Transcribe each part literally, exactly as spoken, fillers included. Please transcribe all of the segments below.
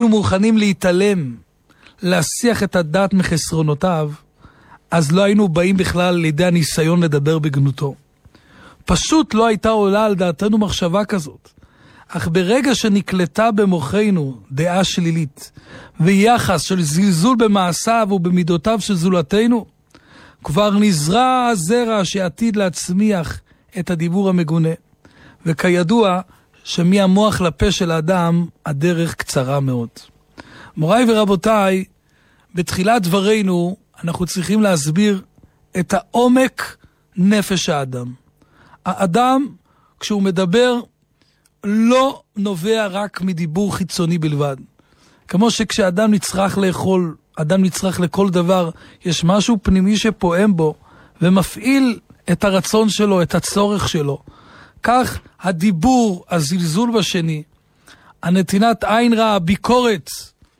היינו מוכנים להתעלם, להסיח את הדעת מחסרונותיו, אז לא היינו באים בכלל לידי הניסיון לדבר בגנותו. פשוט לא הייתה עולה על דעתנו מחשבה כזאת. אך ברגע שנקלטה במוחנו דעה שלילית, ויחס של זלזול במעשיו ובמידותיו של זולתנו, כבר נזרע הזרע שעתיד להצמיח את הדיבור המגונה. וכידוע שמהמוח לפה של האדם הדרך קצרה מאוד. מוריי ורבותיי, בתחילת דברינו אנחנו צריכים להסביר את העומק נפש האדם. האדם כשהוא מדבר לא נובע רק מדיבור חיצוני בלבד. כמו שכשאדם נצטרך לאכול, אדם נצטרך לכל דבר, יש משהו פנימי שפועם בו ומפעיל את הרצון שלו, את הצורך שלו. כך הדיבור, הזלזול בשני, הנתינת עין רע, הביקורת,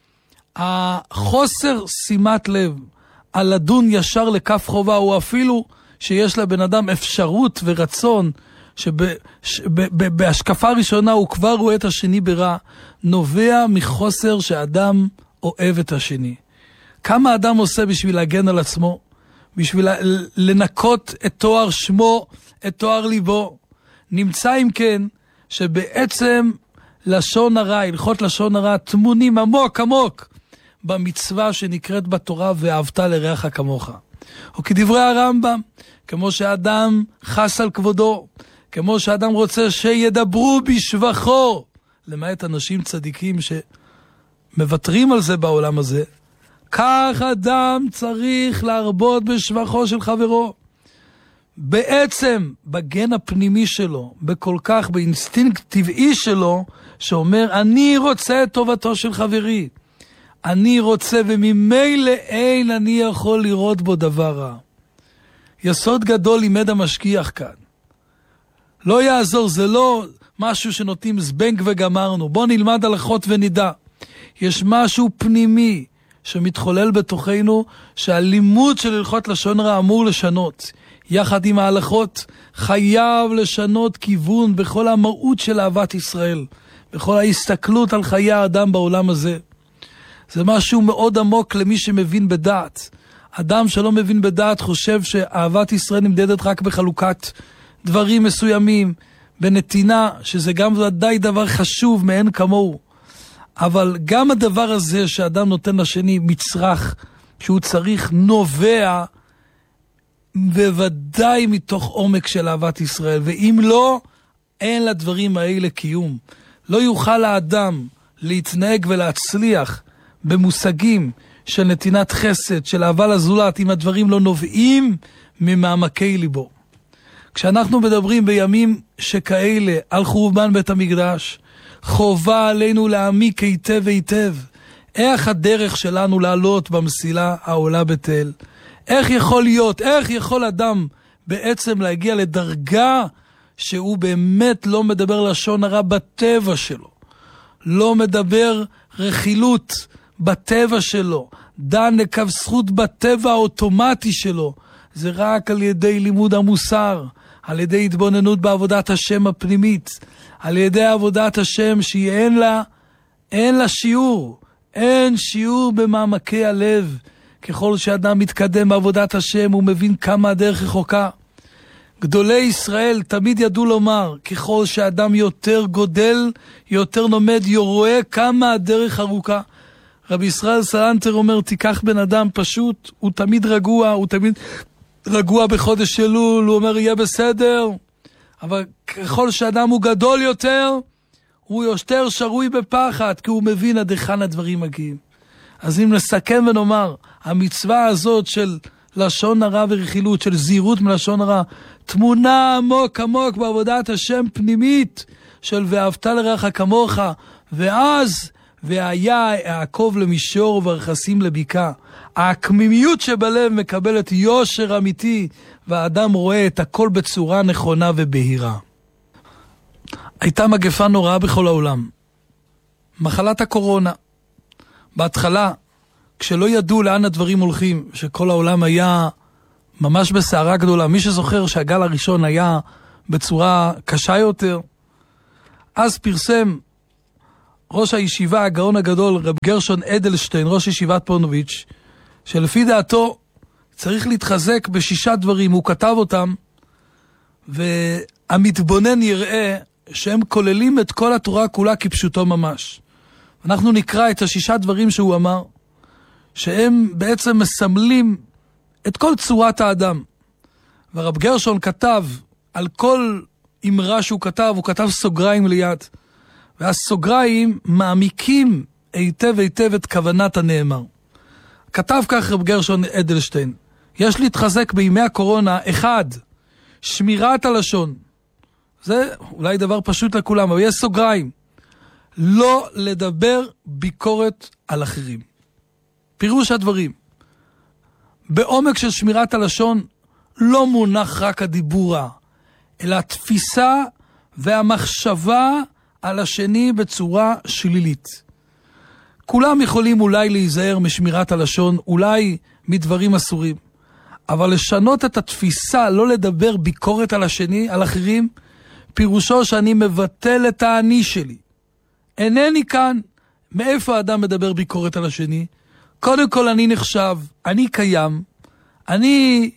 החוסר שימת לב, הלדון ישר לכף חובה, או אפילו שיש לבן אדם אפשרות ורצון שבהשקפה ראשונה הוא כבר רואה את השני ברע, נובע מחוסר שאדם אוהב את השני. כמה אדם עושה בשביל להגן על עצמו, בשביל לנקות את תואר שמו, את תואר ליבו. נמצא אם כן שבעצם לשון הרע, הלכות לשון הרע, תמונים עמוק עמוק במצווה שנקראת בתורה ואהבת לרעך כמוך. או כדברי הרמב"ם, כמו שאדם חס על כבודו, כמו שאדם רוצה שידברו בשבחו, למעט אנשים צדיקים שמוותרים על זה בעולם הזה, כך אדם צריך להרבות בשבחו של חברו. בעצם בגן הפנימי שלו, בכל כך, באינסטינקט טבעי שלו, שאומר אני רוצה את טובתו של חברי, אני רוצה וממילא אין אני יכול לראות בו דבר רע. יסוד גדול לימד המשגיח כאן. לא יעזור, זה לא משהו שנותנים זבנג וגמרנו. בוא נלמד הלכות ונדע. יש משהו פנימי שמתחולל בתוכנו, שהלימוד של הלכות לשון הרע אמור לשנות. יחד עם ההלכות חייב לשנות כיוון בכל המהות של אהבת ישראל, בכל ההסתכלות על חיי האדם בעולם הזה. זה משהו מאוד עמוק למי שמבין בדעת. אדם שלא מבין בדעת חושב שאהבת ישראל נמדדת רק בחלוקת דברים מסוימים, בנתינה, שזה גם ודאי דבר חשוב מאין כמוהו. אבל גם הדבר הזה שאדם נותן לשני מצרך שהוא צריך נובע בוודאי מתוך עומק של אהבת ישראל, ואם לא, אין לדברים האלה קיום. לא יוכל האדם להתנהג ולהצליח במושגים של נתינת חסד, של אהבה לזולת, אם הדברים לא נובעים ממעמקי ליבו. כשאנחנו מדברים בימים שכאלה על חורבן בית המקדש, חובה עלינו להעמיק היטב היטב איך הדרך שלנו לעלות במסילה העולה בתל. איך יכול להיות, איך יכול אדם בעצם להגיע לדרגה שהוא באמת לא מדבר לשון הרע בטבע שלו, לא מדבר רכילות בטבע שלו, דן לקו זכות בטבע האוטומטי שלו. זה רק על ידי לימוד המוסר, על ידי התבוננות בעבודת השם הפנימית, על ידי עבודת השם שהיא אין לה, אין לה שיעור, אין שיעור במעמקי הלב. ככל שאדם מתקדם בעבודת השם הוא מבין כמה הדרך רחוקה. גדולי ישראל תמיד ידעו לומר, ככל שאדם יותר גודל, יותר לומד, רואה כמה הדרך ארוכה. רבי ישראל סלנטר אומר, תיקח בן אדם פשוט, הוא תמיד רגוע, הוא תמיד רגוע בחודש אלול, הוא אומר יהיה בסדר, אבל ככל שאדם הוא גדול יותר, הוא יותר שרוי בפחד, כי הוא מבין עד היכן הדברים מגיעים. אז אם נסכם ונאמר, המצווה הזאת של לשון הרע ורכילות, של זהירות מלשון הרע, תמונה עמוק עמוק בעבודת השם פנימית, של ואהבת לרעך כמוך, ואז והיה העקוב למישור והרכסים לבקעה. הקמימיות שבלב מקבלת יושר אמיתי, והאדם רואה את הכל בצורה נכונה ובהירה. הייתה מגפה נוראה בכל העולם. מחלת הקורונה. בהתחלה, כשלא ידעו לאן הדברים הולכים, שכל העולם היה ממש בסערה גדולה, מי שזוכר שהגל הראשון היה בצורה קשה יותר, אז פרסם ראש הישיבה, הגאון הגדול, רב גרשון אדלשטיין, ראש ישיבת פונוביץ', שלפי דעתו צריך להתחזק בשישה דברים, הוא כתב אותם, והמתבונן יראה שהם כוללים את כל התורה כולה כפשוטו ממש. אנחנו נקרא את השישה דברים שהוא אמר, שהם בעצם מסמלים את כל צורת האדם. והרב גרשון כתב על כל אמרה שהוא כתב, הוא כתב סוגריים ליד. והסוגריים מעמיקים היטב היטב את כוונת הנאמר. כתב כך רב גרשון אדלשטיין, יש להתחזק בימי הקורונה, אחד, שמירת הלשון. זה אולי דבר פשוט לכולם, אבל יש סוגריים. לא לדבר ביקורת על אחרים. פירוש הדברים. בעומק של שמירת הלשון לא מונח רק הדיבורה, אלא התפיסה והמחשבה על השני בצורה שלילית. כולם יכולים אולי להיזהר משמירת הלשון, אולי מדברים אסורים, אבל לשנות את התפיסה, לא לדבר ביקורת על השני, על אחרים, פירושו שאני מבטל את האני שלי. אינני כאן. מאיפה האדם מדבר ביקורת על השני? קודם כל אני נחשב, אני קיים, אני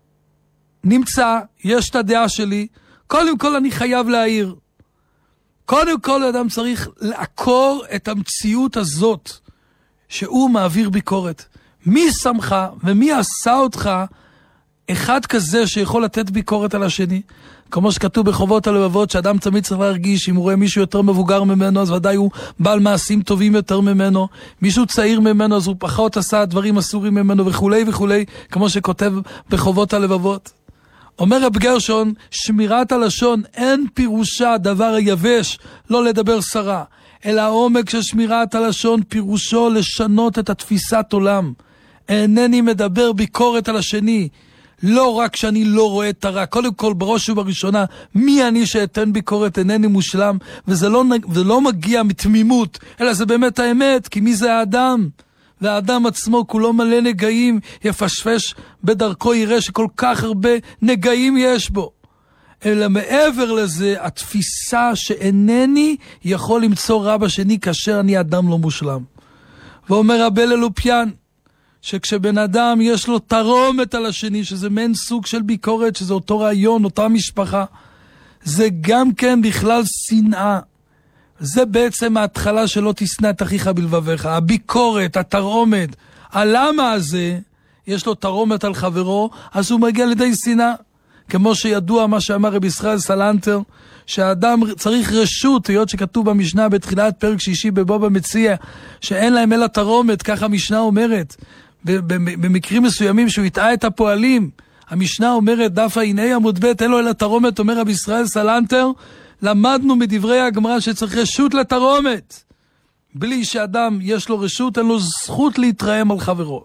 נמצא, יש את הדעה שלי, קודם כל אני חייב להעיר. קודם כל אדם צריך לעקור את המציאות הזאת שהוא מעביר ביקורת. מי שמך ומי עשה אותך אחד כזה שיכול לתת ביקורת על השני? כמו שכתוב בחובות הלבבות, שאדם תמיד צריך להרגיש, אם הוא רואה מישהו יותר מבוגר ממנו, אז ודאי הוא בעל מעשים טובים יותר ממנו, מישהו צעיר ממנו, אז הוא פחות עשה דברים אסורים ממנו וכולי וכולי, כמו שכותב בחובות הלבבות. אומר רב גרשון, שמירת הלשון אין פירושה דבר היבש, לא לדבר שרה, אלא העומק של שמירת הלשון פירושו לשנות את התפיסת עולם. אינני מדבר ביקורת על השני, לא רק שאני לא רואה את הרע, קודם כל בראש ובראשונה, מי אני שאתן ביקורת? אינני מושלם, וזה לא, לא מגיע מתמימות, אלא זה באמת האמת, כי מי זה האדם? והאדם עצמו כולו מלא נגעים, יפשפש בדרכו, יראה שכל כך הרבה נגעים יש בו. אלא מעבר לזה, התפיסה שאינני יכול למצוא רע בשני כאשר אני אדם לא מושלם. ואומר רבי אלופיאן, שכשבן אדם יש לו תרומת על השני, שזה מעין סוג של ביקורת, שזה אותו רעיון, אותה משפחה, זה גם כן בכלל שנאה. זה בעצם ההתחלה שלא תשנא את אחיך בלבביך. הביקורת, התרומת, הלמה הזה, יש לו תרומת על חברו, אז הוא מגיע לידי שנאה. כמו שידוע מה שאמר רבי ישראל סלנטר, שהאדם צריך רשות, היות שכתוב במשנה בתחילת פרק שישי בבוא במציע, שאין להם אלא תרומת, כך המשנה אומרת. במקרים מסוימים שהוא יטעה את הפועלים, המשנה אומרת, דף העיני עמוד ב', אין לו אלא תרומת, אומר רבי ישראל סלנטר, למדנו מדברי הגמרא שצריך רשות לתרומת. בלי שאדם יש לו רשות, אין לו זכות להתרעם על חברו.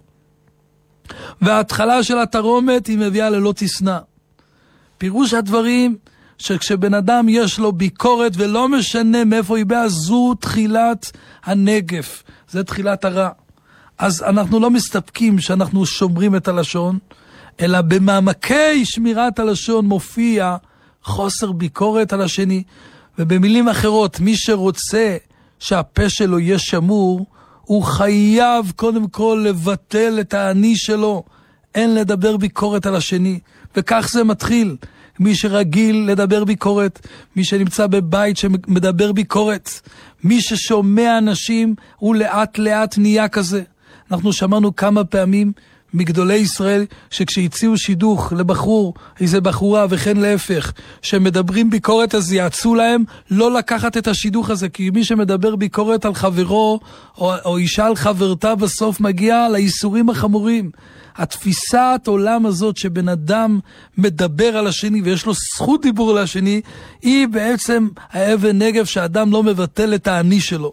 וההתחלה של התרומת היא מביאה ללא תשנא. פירוש הדברים שכשבן אדם יש לו ביקורת ולא משנה מאיפה היא באה, זו תחילת הנגף, זה תחילת הרע. אז אנחנו לא מסתפקים שאנחנו שומרים את הלשון, אלא במעמקי שמירת הלשון מופיע חוסר ביקורת על השני. ובמילים אחרות, מי שרוצה שהפה שלו יהיה שמור, הוא חייב קודם כל לבטל את האני שלו. אין לדבר ביקורת על השני. וכך זה מתחיל. מי שרגיל לדבר ביקורת, מי שנמצא בבית שמדבר ביקורת, מי ששומע אנשים, הוא לאט לאט נהיה כזה. אנחנו שמענו כמה פעמים מגדולי ישראל, שכשהציעו שידוך לבחור, איזה בחורה וכן להפך, שמדברים ביקורת אז יעצו להם לא לקחת את השידוך הזה, כי מי שמדבר ביקורת על חברו, או, או אישה על חברתה, בסוף מגיע לאיסורים החמורים. התפיסת עולם הזאת שבן אדם מדבר על השני ויש לו זכות דיבור על השני, היא בעצם האבן נגף שאדם לא מבטל את האני שלו.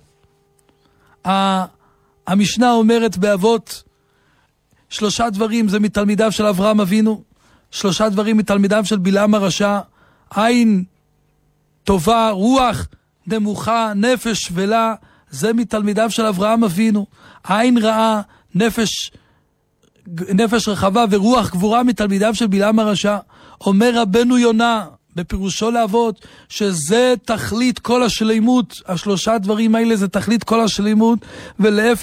המשנה אומרת באבות, שלושה דברים זה מתלמידיו של אברהם אבינו, שלושה דברים מתלמידיו של בלעם הרשע, עין טובה, רוח נמוכה, נפש שפלה, זה מתלמידיו של אברהם אבינו. עין רעה, נפש נפש רחבה ורוח גבורה מתלמידיו של בלעם הרשע. אומר רבנו יונה בפירושו להבות, שזה תכלית כל השלימות, השלושה דברים האלה זה תכלית כל השלימות, ולהפך